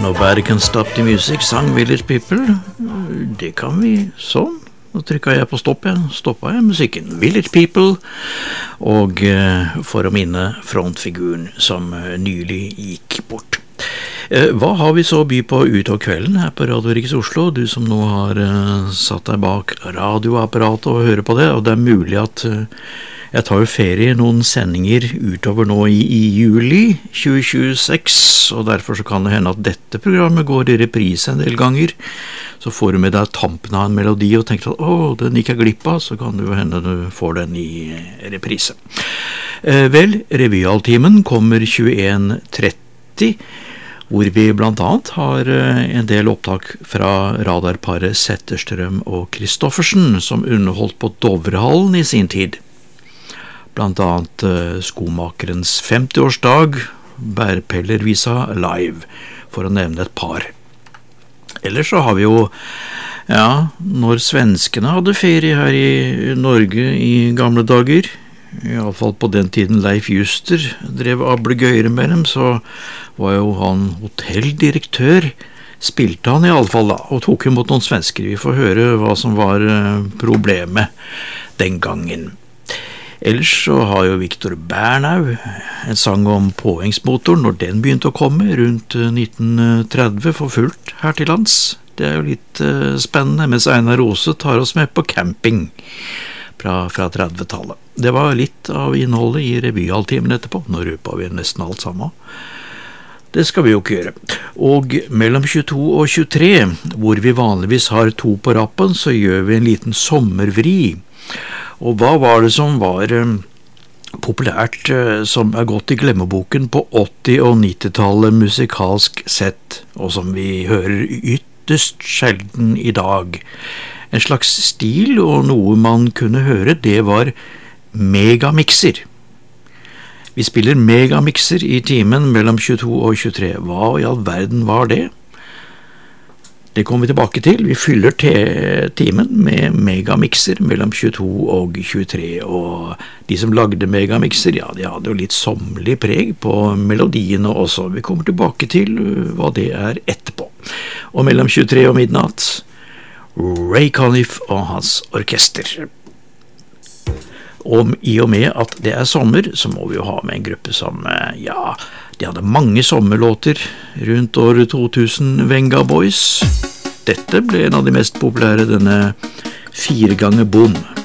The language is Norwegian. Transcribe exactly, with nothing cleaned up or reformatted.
Nobody Can Stop the Music, sang Village People. Det kan vi sånn. Nå trykket jeg på stopp igjen, stoppet jeg musikken. Village People, og for å minne frontfiguren som nylig gikk bort. Hva har vi så å by på utover kvelden her på Radio Riks Oslo? Du som nå har satt deg bak radioapparatet og hører på det, og det er mulig at jeg tar jo ferie noen sendinger utover nå i, i juli tjue tjueseks, og derfor så kan det hende at dette programmet går i reprise en del ganger. Så får du med deg tampen av en melodi og tenker at åh, den gikk jeg glipp av, så kan det jo hende du får den i reprise. Eh, vel, revyaltimen kommer tjueen tretti, hvor vi blant annet har en del opptak fra radarparet Zetterstrøm og Kristoffersen, som underholdt på Dovrehallen i sin tid. Blant annet skomakerens femtiårsdag, Bærpellervisa live, for å nevne et par. Ellers så har vi jo, ja, når svenskene hadde ferie her i Norge i gamle dager, i alle fall på den tiden Leif Juster drev ablegøyre med dem, så var jo han hotelldirektør, spilte han i alle fall da, og tok imot noen svensker. Vi får høre hva som var problemet den gangen. Ellers så har jo Victor Bernau en sang om påhengsmotoren når den begynte å komme rundt nitten tretti for fullt her til lands. Det er jo litt uh, spennende, mens Einar Rose tar oss med på camping fra, fra trettitallet. Det var litt av innholdet i revyaltimen etterpå. Nå røper vi nesten alt sammen. Det skal vi jo ikke gjøre. Og mellom tjueto og tjuetre, hvor vi vanligvis har to på rappen, så gjør vi en liten sommervri. Og hva var det som var um, populært, uh, som er gått i glemmeboken på åtti- og nittitallet musikalsk sett, og som vi hører ytterst sjelden i dag? En slags stil og noe man kunne høre, det var megamixer. Vi spiller megamixer i timen mellom tjueto og tjuetre. Hva i all verden var det? Det kommer vi tilbake til. Vi fyller te- timen med megamixer mellom tjueto og tjuetre, og de som lagde megamixer, ja, de hadde jo litt sommerlig preg på melodiene også. Vi kommer tilbake til hva det er etterpå. Og mellom tjuetre og midnatt, Ray Conniff og hans orkester. Og i og med at det er sommer, så må vi jo ha med en gruppe som, ja, de hadde mange sommerlåter rundt år to tusen, Venga Boys. Dette ble en av de mest populære, denne fire ganger bom.